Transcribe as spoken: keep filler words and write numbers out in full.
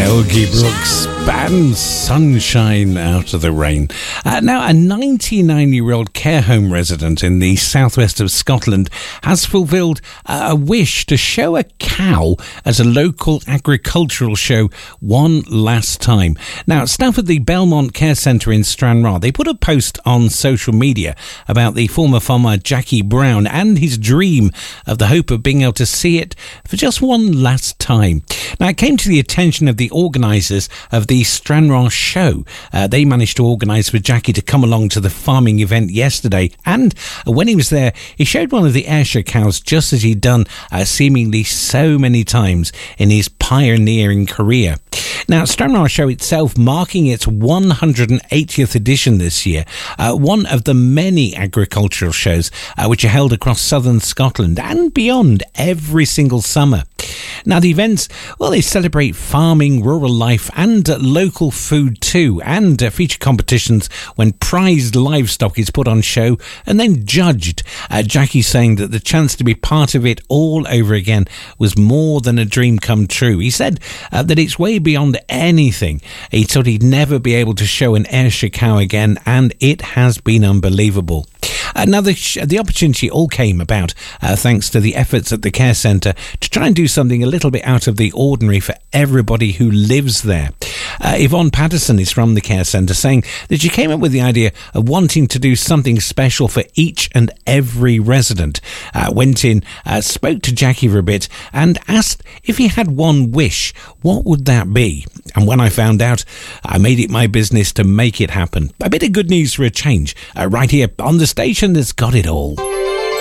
Elgie Brooks band Sunshine Out of the Rain. Uh, now, a ninety-nine-year-old care home resident in the southwest of Scotland has fulfilled uh, a wish to show a cow at a local agricultural show one last time. Now, staff at the Belmont Care Centre in Stranraer, they put a post on social media about the former farmer Jackie Brown and his dream of the hope of being able to see it for just one last time. Now, it came to the attention of the organisers of the Stranraer show. Uh, they managed to organise for Jackie to come along to the farming event yesterday, and uh, when he was there, he showed one of the Ayrshire cows just as he'd done uh, seemingly so many times in his pioneering career. Now, Stranraer show itself marking its one hundred eightieth edition this year, uh, one of the many agricultural shows uh, which are held across southern Scotland and beyond every single summer. Now, the events, well, they celebrate farming, rural life and uh, local food too, and uh, feature competitions when prized livestock is put on show and then judged. Uh, Jackie saying that the chance to be part of it all over again was more than a dream come true. He said uh, that it's way beyond anything. He thought he'd never be able to show an Ayrshire cow again, and it has been unbelievable. Uh, now, the, sh- the opportunity all came about uh, thanks to the efforts at the care centre to try and do something a little bit out of the ordinary for everybody who lives there. Uh, Yvonne Patterson is from the care centre, saying that she came up with the idea of wanting to do something special for each and every resident. Uh, went in, uh, spoke to Jackie for a bit and asked if he had one wish, what would that be? And when I found out, I made it my business to make it happen. A bit of good news for a change, uh, right here on the station that's got it all.